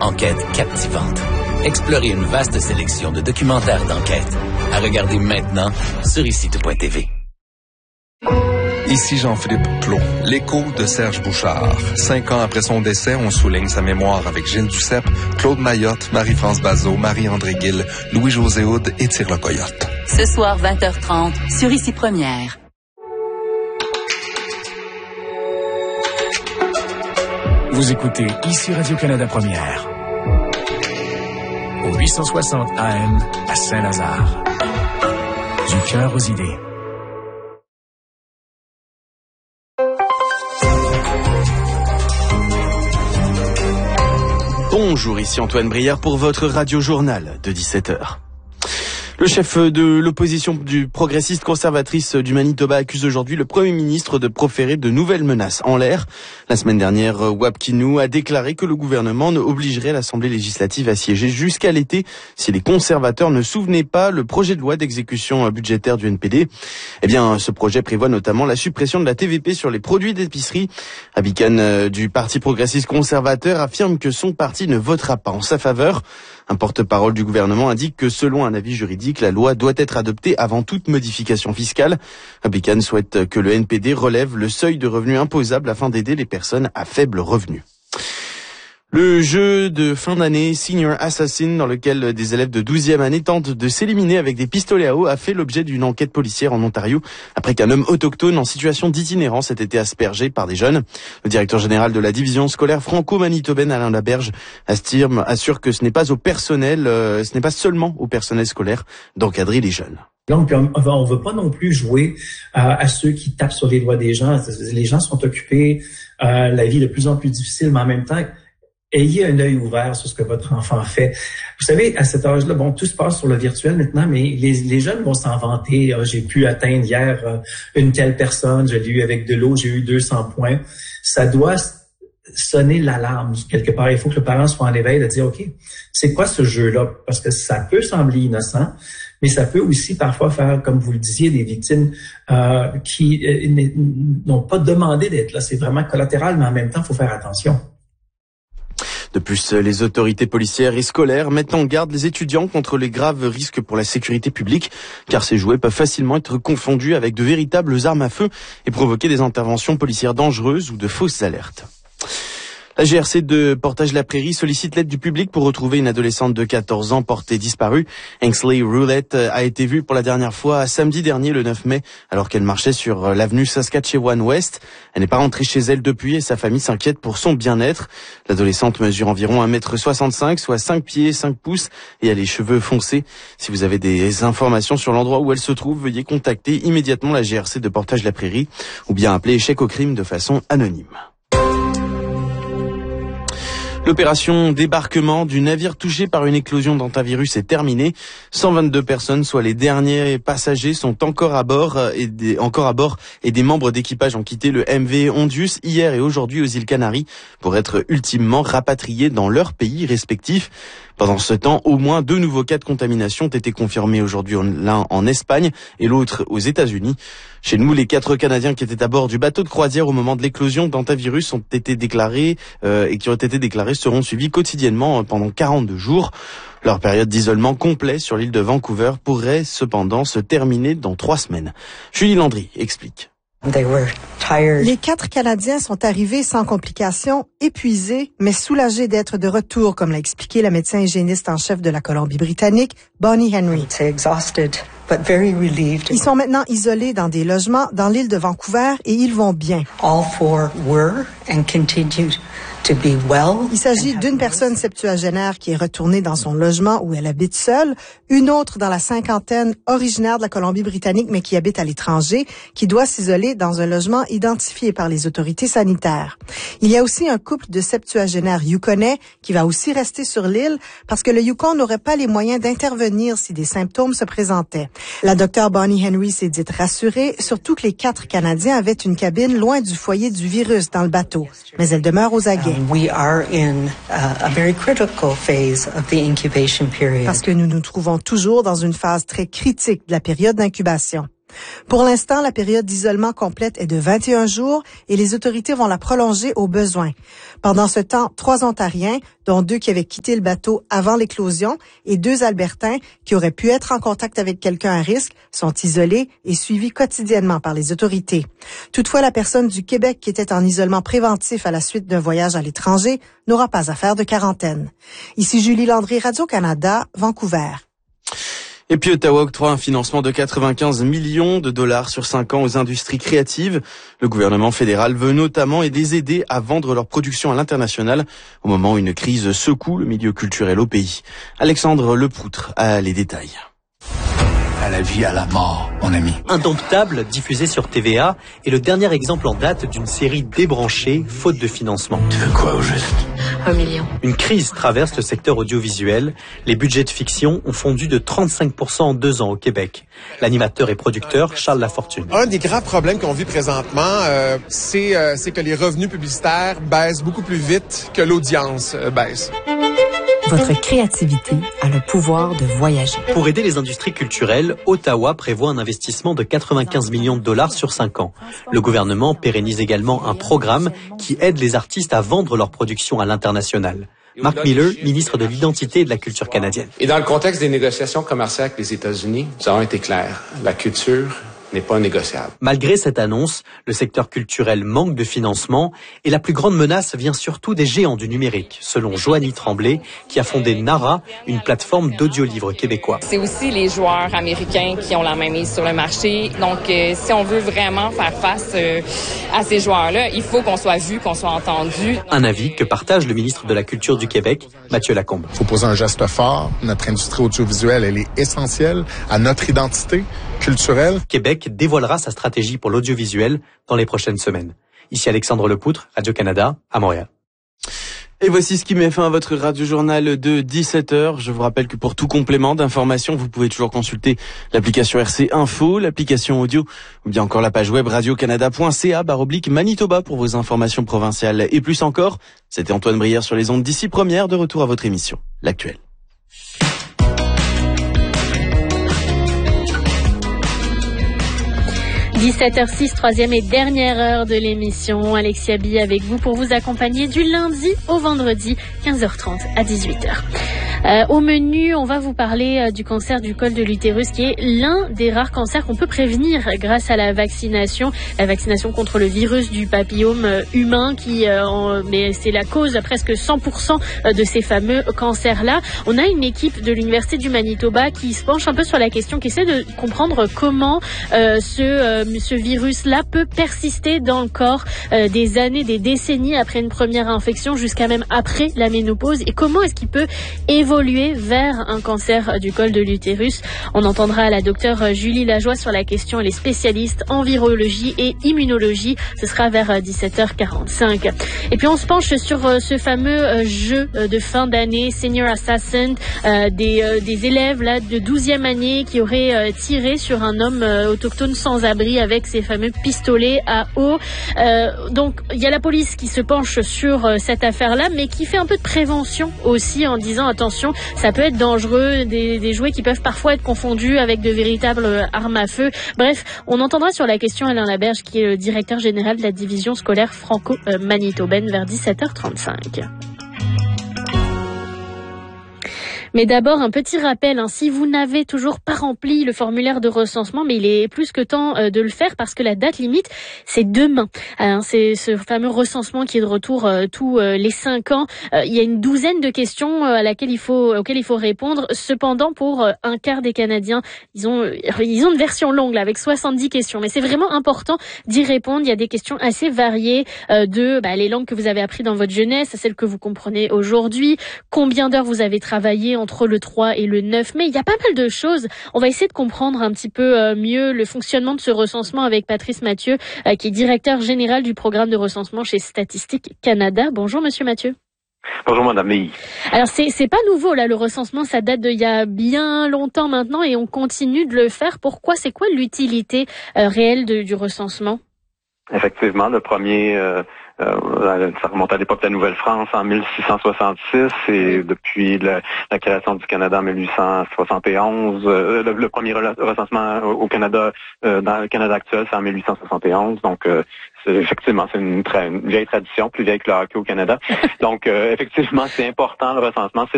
Enquête captivante. Explorez une vaste sélection de documentaires d'enquête. À regarder maintenant sur ici.tv. Ici Jean-Philippe Plot, l'écho de Serge Bouchard. 5 ans après son décès, on souligne sa mémoire avec Gilles Duceppe, Claude Mayotte, Marie-France Bazot, Marie-André Gill, Louis-José Houd et Tire le Coyote. Ce soir, 20h30, sur Ici Première. Vous écoutez Ici Radio-Canada Première. Au 860 AM à Saint-Lazare. Du cœur aux idées. Bonjour, ici Antoine Brière pour votre radio-journal de 17h. Le chef de l'opposition du progressiste conservatrice du Manitoba accuse aujourd'hui le Premier ministre de proférer de nouvelles menaces en l'air. La semaine dernière, Wab Kinew a déclaré que le gouvernement obligerait l'Assemblée législative à siéger jusqu'à l'été si les conservateurs ne soutenaient pas le projet de loi d'exécution budgétaire du NPD. Eh bien, ce projet prévoit notamment la suppression de la TVP sur les produits d'épicerie. Abby Kahn du Parti progressiste conservateur affirme que son parti ne votera pas en sa faveur. Un porte-parole du gouvernement indique que selon un avis juridique, la loi doit être adoptée avant toute modification fiscale. Abby Kahn souhaite que le NPD relève le seuil de revenu imposable afin d'aider les personnes à faible revenu. Le jeu de fin d'année Senior Assassin, dans lequel des élèves de 12e année tentent de s'éliminer avec des pistolets à eau, a fait l'objet d'une enquête policière en Ontario après qu'un homme autochtone en situation d'itinérance ait été aspergé par des jeunes. Le directeur général de la division scolaire franco-manitobaine, Alain Laberge, assure que ce n'est pas seulement au personnel scolaire d'encadrer les jeunes. Donc, on veut pas non plus jouer à ceux qui tapent sur les doigts des gens. Les gens sont occupés, la vie est de plus en plus difficile, mais en même temps, ayez un œil ouvert sur ce que votre enfant fait. Vous savez, à cet âge-là, bon, tout se passe sur le virtuel maintenant, mais les jeunes vont s'en vanter. J'ai pu atteindre hier une telle personne, je l'ai eu avec de l'eau, j'ai eu 200 points. Ça doit sonner l'alarme quelque part. Il faut que le parent soit en éveil de dire, OK, c'est quoi ce jeu-là? Parce que ça peut sembler innocent, mais ça peut aussi parfois faire, comme vous le disiez, des victimes qui n'ont pas demandé d'être là. C'est vraiment collatéral, mais en même temps, il faut faire attention. De plus, les autorités policières et scolaires mettent en garde les étudiants contre les graves risques pour la sécurité publique, car ces jouets peuvent facilement être confondus avec de véritables armes à feu et provoquer des interventions policières dangereuses ou de fausses alertes. La GRC de Portage-la-Prairie sollicite l'aide du public pour retrouver une adolescente de 14 ans portée disparue. Ainsley Roulette a été vue pour la dernière fois samedi dernier, le 9 mai, alors qu'elle marchait sur l'avenue Saskatchewan-Ouest. Elle n'est pas rentrée chez elle depuis et sa famille s'inquiète pour son bien-être. L'adolescente mesure environ 1m65, soit 5 pieds 5 pouces, et a les cheveux foncés. Si vous avez des informations sur l'endroit où elle se trouve, veuillez contacter immédiatement la GRC de Portage-la-Prairie ou bien appeler Échec au crime de façon anonyme. L'opération débarquement du navire touché par une éclosion d'hantavirus est terminée. 122 personnes, soit les derniers passagers, sont encore à bord et des membres d'équipage ont quitté le MV Hondius hier et aujourd'hui aux îles Canaries pour être ultimement rapatriés dans leurs pays respectifs. Pendant ce temps, au moins 2 nouveaux cas de contamination ont été confirmés aujourd'hui, l'un en Espagne et l'autre aux États-Unis. Chez nous, les 4 Canadiens qui étaient à bord du bateau de croisière au moment de l'éclosion d'hantavirus ont été déclarés seront suivis quotidiennement pendant 42 jours. Leur période d'isolement complet sur l'île de Vancouver pourrait cependant se terminer dans 3 semaines. Julie Landry explique. Les 4 Canadiens sont arrivés sans complications, épuisés, mais soulagés d'être de retour, comme l'a expliqué la médecin hygiéniste en chef de la Colombie-Britannique, Bonnie Henry. Ils sont maintenant isolés dans des logements dans l'île de Vancouver et ils vont bien. Il s'agit d'une personne septuagénaire qui est retournée dans son logement où elle habite seule, une autre dans la cinquantaine originaire de la Colombie-Britannique mais qui habite à l'étranger, qui doit s'isoler dans un logement identifié par les autorités sanitaires. Il y a aussi un couple de septuagénaires yukonais qui va aussi rester sur l'île parce que le Yukon n'aurait pas les moyens d'intervenir si des symptômes se présentaient. La docteure Bonnie Henry s'est dite rassurée, surtout que les 4 Canadiens avaient une cabine loin du foyer du virus dans le bateau. Mais elle demeure aux aguets. Parce que nous nous trouvons toujours dans une phase très critique de la période d'incubation. Pour l'instant, la période d'isolement complète est de 21 jours et les autorités vont la prolonger au besoin. Pendant ce temps, 3 Ontariens, dont 2 qui avaient quitté le bateau avant l'éclosion et 2 Albertains qui auraient pu être en contact avec quelqu'un à risque, sont isolés et suivis quotidiennement par les autorités. Toutefois, la personne du Québec qui était en isolement préventif à la suite d'un voyage à l'étranger n'aura pas à faire de quarantaine. Ici Julie Landry, Radio-Canada, Vancouver. Et puis Ottawa octroie un financement de 95 millions de dollars sur 5 ans aux industries créatives. Le gouvernement fédéral veut notamment aider à vendre leur production à l'international au moment où une crise secoue le milieu culturel au pays. Alexandre Lepoutre a les détails. À la vie, à la mort, mon ami. Indomptable, diffusé sur TVA, est le dernier exemple en date d'une série débranchée, faute de financement. Tu veux quoi au juste? 1 million. Une crise traverse le secteur audiovisuel. Les budgets de fiction ont fondu de 35% en 2 ans au Québec. L'animateur et producteur Charles Lafortune. Un des grands problèmes qu'on vit présentement, c'est que les revenus publicitaires baissent beaucoup plus vite que l'audience baisse. Votre créativité a le pouvoir de voyager. Pour aider les industries culturelles, Ottawa prévoit un investissement de 95 millions de dollars sur 5 ans. Le gouvernement pérennise également un programme qui aide les artistes à vendre leurs productions à l'international. Mark Miller, ministre de l'Identité et de la Culture canadienne. Et dans le contexte des négociations commerciales avec les États-Unis, nous avons été clairs. La culture n'est pas négociable. Malgré cette annonce, le secteur culturel manque de financement et la plus grande menace vient surtout des géants du numérique, selon Joanie Tremblay, qui a fondé Nara, une plateforme d'audiolivres québécois. C'est aussi les joueurs américains qui ont la main mise sur le marché. Donc, si on veut vraiment faire face à ces joueurs-là, il faut qu'on soit vu, qu'on soit entendu. Un avis que partage le ministre de la Culture du Québec, Mathieu Lacombe. Il faut poser un geste fort. Notre industrie audiovisuelle, elle est essentielle à notre identité culturelle. Québec dévoilera sa stratégie pour l'audiovisuel dans les prochaines semaines. Ici Alexandre Lepoutre, Radio-Canada, à Montréal. Et voici ce qui met fin à votre radio-journal de 17h. Je vous rappelle que pour tout complément d'information, vous pouvez toujours consulter l'application RC Info, l'application audio ou bien encore la page web radiocanada.ca/Manitoba pour vos informations provinciales. Et plus encore, c'était Antoine Brière sur les ondes d'ici première, de retour à votre émission, L'Actuel. – 17h06, troisième et dernière heure de l'émission. Alexia Bi avec vous pour vous accompagner du lundi au vendredi, 15h30 à 18h. Au menu, on va vous parler du cancer du col de l'utérus, qui est l'un des rares cancers qu'on peut prévenir grâce à la vaccination contre le virus du papillome humain, mais c'est la cause à presque 100% de ces fameux cancers-là. On a une équipe de l'Université du Manitoba qui se penche un peu sur la question, qui essaie de comprendre comment ce virus-là peut persister dans le corps des années, des décennies après une première infection, jusqu'à même après la ménopause, et comment est-ce qu'il peut évoluer vers un cancer du col de l'utérus. On entendra la docteure Julie Lajoie sur la question. Elle est spécialiste en virologie et immunologie. Ce sera vers 17h45. Et puis on se penche sur ce fameux jeu de fin d'année, Senior Assassin, des élèves là de 12e année qui auraient tiré sur un homme autochtone sans abri avec ces fameux pistolets à eau. Donc il y a la police qui se penche sur cette affaire-là, mais qui fait un peu de prévention aussi en disant attention, ça peut être dangereux, des jouets qui peuvent parfois être confondus avec de véritables armes à feu. Bref, on entendra sur la question Alain Laberge, qui est le directeur général de la division scolaire franco-manitobaine, vers 17h35. Mais d'abord, un petit rappel, si vous n'avez toujours pas rempli le formulaire de recensement, mais il est plus que temps de le faire, parce que la date limite, c'est demain. C'est ce fameux recensement qui est de retour tous les 5 ans. Il y a une douzaine de questions auxquelles il faut répondre. Cependant, pour un quart des Canadiens, ils ont une version longue là, avec 70 questions. Mais c'est vraiment important d'y répondre. Il y a des questions assez variées de les langues que vous avez apprises dans votre jeunesse, celles que vous comprenez aujourd'hui, combien d'heures vous avez travaillé entre le 3 et le 9 mai. Il y a pas mal de choses. On va essayer de comprendre un petit peu mieux le fonctionnement de ce recensement avec Patrice Mathieu, qui est directeur général du programme de recensement chez Statistique Canada. Bonjour Monsieur Mathieu. Bonjour Madame Lee. Alors c'est pas nouveau là, le recensement, ça date d'il y a bien longtemps maintenant et on continue de le faire. Pourquoi? C'est quoi l'utilité réelle du recensement? Effectivement, le premier Ça remonte à l'époque de la Nouvelle-France en 1666 et depuis la création du Canada en 1871. Le premier recensement au Canada, dans le Canada actuel, c'est en 1871. Donc, effectivement, c'est une vieille tradition, plus vieille que le hockey au Canada. Donc, effectivement, c'est important le recensement.